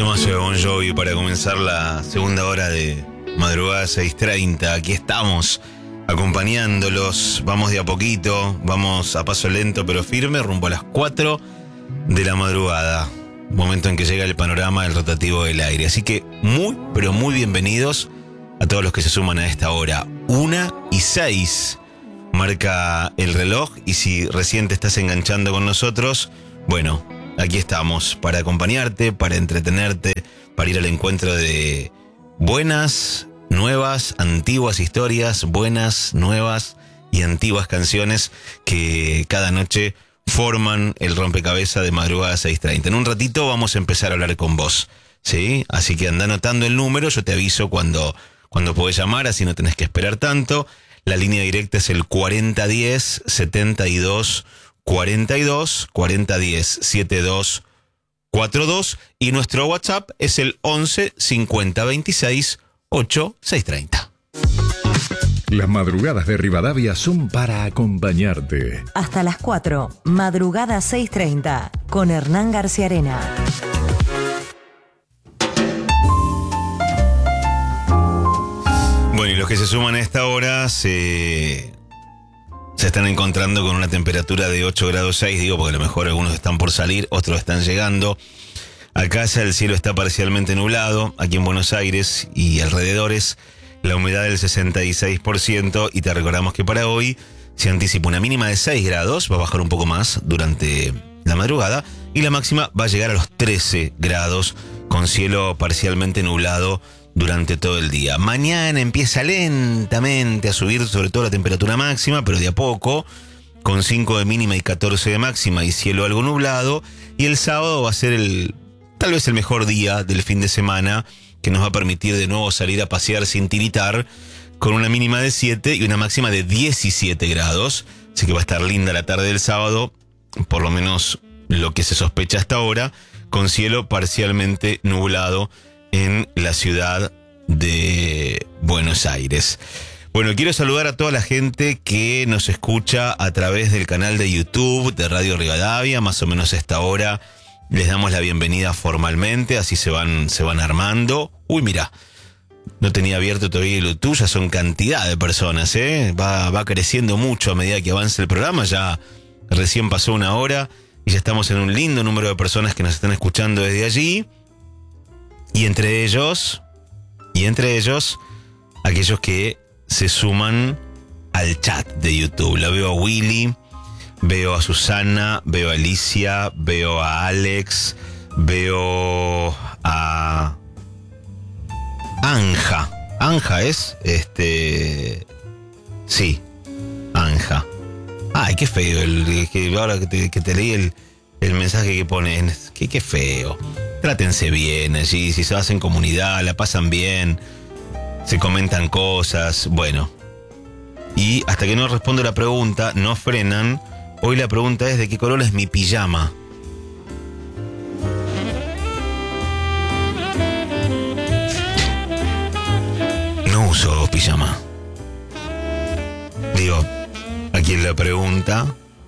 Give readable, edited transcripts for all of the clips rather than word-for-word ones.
Temazo de Bon Jovi para comenzar la segunda hora de madrugada 6:30. Aquí estamos acompañándolos. Vamos de a poquito, vamos a paso lento pero firme rumbo a las 4 de la madrugada. Momento en que llega el panorama del rotativo del aire. Así que muy, pero muy bienvenidos a todos los que se suman a esta hora. 1:06 marca el reloj, y si recién te estás enganchando con nosotros, bueno, aquí estamos para acompañarte, para entretenerte, para ir al encuentro de buenas, nuevas, antiguas historias, buenas, nuevas y antiguas canciones que cada noche forman el rompecabezas de madrugada 6:30. En un ratito vamos a empezar a hablar con vos, ¿sí? Así que anda anotando el número, yo te aviso cuando podés llamar, así no tenés que esperar tanto. La línea directa es el 4010 72 42 4010 72 42, y nuestro WhatsApp es el 11 50 26 8 630. Las madrugadas de Rivadavia son para acompañarte. Hasta las 4, madrugada 6:30, con Hernán García Arena. Bueno, y los que se suman a esta hora se están encontrando con una temperatura de 8 grados 6, digo porque a lo mejor algunos están por salir, otros están llegando. Acá ya el cielo está parcialmente nublado, aquí en Buenos Aires y alrededores, la humedad del 66%, y te recordamos que para hoy se anticipa una mínima de 6 grados, va a bajar un poco más durante la madrugada, y la máxima va a llegar a los 13 grados, con cielo parcialmente nublado durante todo el día. Mañana empieza lentamente a subir sobre todo la temperatura máxima, pero de a poco, con 5 de mínima y 14 de máxima y cielo algo nublado, y el sábado va a ser tal vez el mejor día del fin de semana, que nos va a permitir de nuevo salir a pasear sin tiritar, con una mínima de 7 y una máxima de 17 grados, así que va a estar linda la tarde del sábado, por lo menos lo que se sospecha hasta ahora, con cielo parcialmente nublado en la ciudad de Buenos Aires. Bueno, quiero saludar a toda la gente que nos escucha a través del canal de YouTube de Radio Rivadavia. Más o menos a esta hora les damos la bienvenida formalmente, así se van armando. Uy, mira, no tenía abierto todavía el YouTube, ya son cantidad de personas, va creciendo mucho a medida que avanza el programa. Ya recién pasó una hora y ya estamos en un lindo número de personas que nos están escuchando desde allí. Y entre ellos, aquellos que se suman al chat de YouTube. La veo a Willy, veo a Susana, veo a Alicia, veo a Alex, veo a Anja. Anja es, sí, Anja. Ay, qué feo, ahora que te leí el mensaje que ponen, qué feo. Trátense bien allí, si se hacen comunidad, la pasan bien, se comentan cosas, bueno. Y hasta que no respondo la pregunta, no frenan. Hoy la pregunta es: ¿de qué color es mi pijama? No uso pijama. Digo, a quien la pregunta,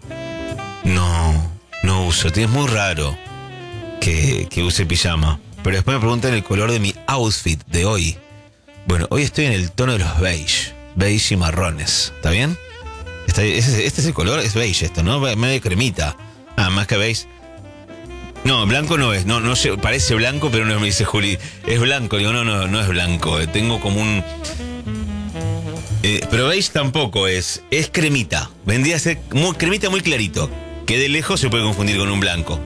no uso. Es muy raro que use pijama. Pero después me preguntan el color de mi outfit de hoy. Bueno, hoy estoy en el tono de los beige y marrones. ¿Está bien? Este es el color, es beige esto, ¿no? Medio cremita. Ah, más que beige. No, blanco no es. No sé, parece blanco, pero no, me dice Juli. Es blanco. Digo, no es blanco. Tengo como un... pero beige tampoco es. Es cremita. Vendría a ser cremita muy clarito. Que de lejos se puede confundir con un blanco.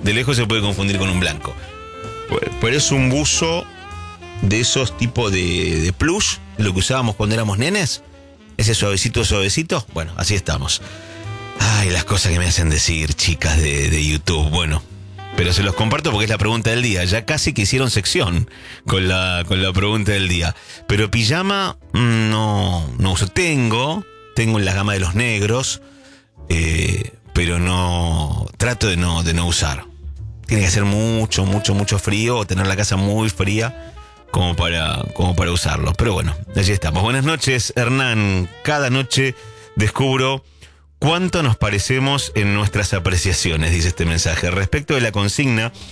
Pero es un buzo de esos tipos de plush, de lo que usábamos cuando éramos nenes. Ese suavecito. Bueno, así estamos. Ay, las cosas que me hacen decir chicas de YouTube. Bueno, pero se los comparto porque es la pregunta del día. Ya casi que hicieron sección con la pregunta del día. Pero pijama no uso. Tengo en la gama de los negros, pero trato de no usar. Tiene que hacer mucho frío, o tener la casa muy fría como para usarlo. Pero bueno, allí estamos. Buenas noches, Hernán. Cada noche descubro cuánto nos parecemos en nuestras apreciaciones, dice este mensaje. Respecto de la consigna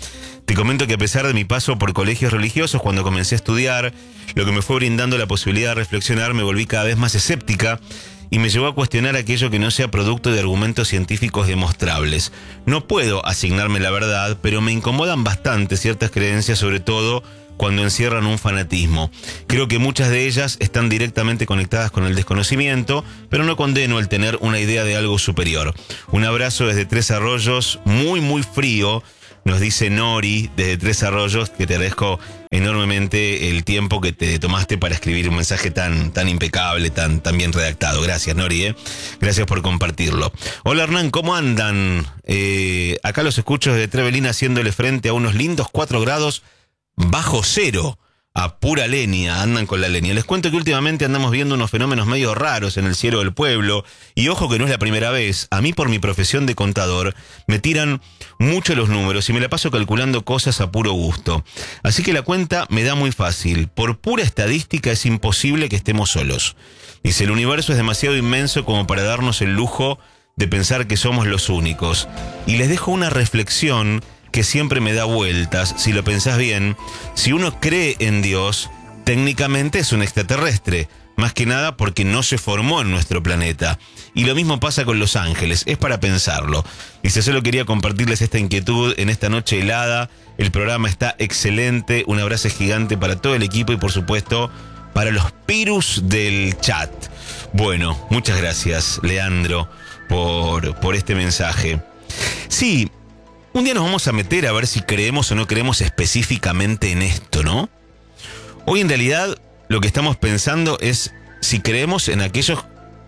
Te comento que a pesar de mi paso por colegios religiosos, cuando comencé a estudiar, lo que me fue brindando la posibilidad de reflexionar, me volví cada vez más escéptica y me llevó a cuestionar aquello que no sea producto de argumentos científicos demostrables. No puedo asignarme la verdad, pero me incomodan bastante ciertas creencias, sobre todo cuando encierran un fanatismo. Creo que muchas de ellas están directamente conectadas con el desconocimiento, pero no condeno el tener una idea de algo superior. Un abrazo desde Tres Arroyos, muy muy frío. Nos dice Nori desde Tres Arroyos, que te agradezco enormemente el tiempo que te tomaste para escribir un mensaje tan impecable, tan bien redactado. Gracias, Nori, Gracias por compartirlo. Hola, Hernán, ¿cómo andan? Acá los escucho desde Trevelin haciéndole frente a unos lindos 4 grados bajo cero. A pura leña, andan con la leña. Les cuento que últimamente andamos viendo unos fenómenos medio raros en el cielo del pueblo. Y ojo que no es la primera vez. A mí, por mi profesión de contador, me tiran mucho los números y me la paso calculando cosas a puro gusto. Así que la cuenta me da muy fácil. Por pura estadística es imposible que estemos solos. Dice, el universo es demasiado inmenso como para darnos el lujo de pensar que somos los únicos. Y les dejo una reflexión que siempre me da vueltas. Si lo pensás bien, si uno cree en Dios, técnicamente es un extraterrestre, más que nada porque no se formó en nuestro planeta. Y lo mismo pasa con los ángeles, es para pensarlo. Dice, solo quería compartirles esta inquietud en esta noche helada. El programa está excelente, un abrazo gigante para todo el equipo y por supuesto para los pirus del chat. Bueno, muchas gracias, Leandro, por este mensaje. Sí, un día nos vamos a meter a ver si creemos o no creemos específicamente en esto, ¿no? Hoy en realidad lo que estamos pensando es si creemos en aquellos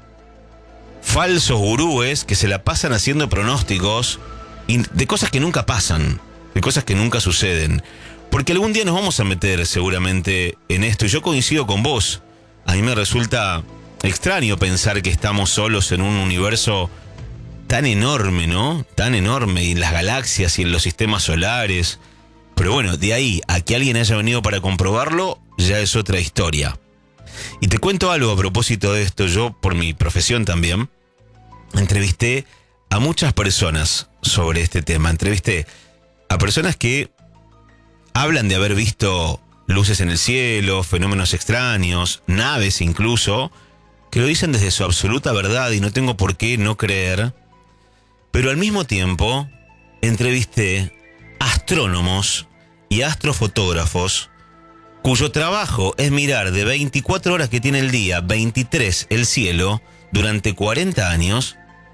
falsos gurúes que se la pasan haciendo pronósticos de cosas que nunca pasan, de cosas que nunca suceden. Porque algún día nos vamos a meter seguramente en esto y yo coincido con vos. A mí me resulta extraño pensar que estamos solos en un universo tan enorme, ¿no? Tan enorme, y en las galaxias y en los sistemas solares. Pero bueno, de ahí a que alguien haya venido para comprobarlo, ya es otra historia. Y te cuento algo a propósito de esto. Yo, por mi profesión también, entrevisté a muchas personas sobre este tema. Entrevisté a personas que hablan de haber visto luces en el cielo, fenómenos extraños, naves incluso, que lo dicen desde su absoluta verdad y no tengo por qué no creer. Pero al mismo tiempo, entrevisté astrónomos y astrofotógrafos cuyo trabajo es mirar de 24 horas que tiene el día, 23 el cielo, durante 40 años.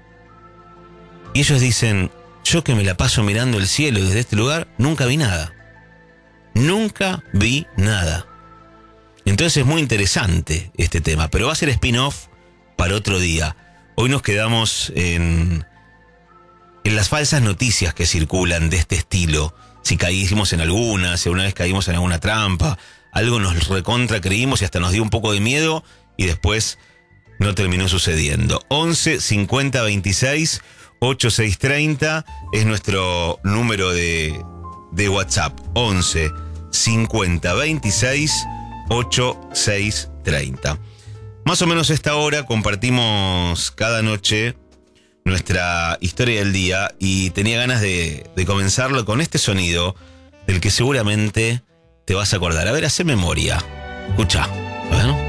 Y ellos dicen, yo que me la paso mirando el cielo desde este lugar, nunca vi nada. Nunca vi nada. Entonces es muy interesante este tema, pero va a ser spin-off para otro día. Hoy nos quedamos en las falsas noticias que circulan de este estilo. Si caímos en alguna, si una vez caímos en alguna trampa, algo nos recontra creímos y hasta nos dio un poco de miedo y después no terminó sucediendo. 11 50 26 8630 es nuestro número de WhatsApp. 11 50 26 8630. Más o menos a esta hora compartimos cada noche nuestra historia del día y tenía ganas de comenzarlo con este sonido del que seguramente te vas a acordar. A ver, hace memoria. Escucha, a ver.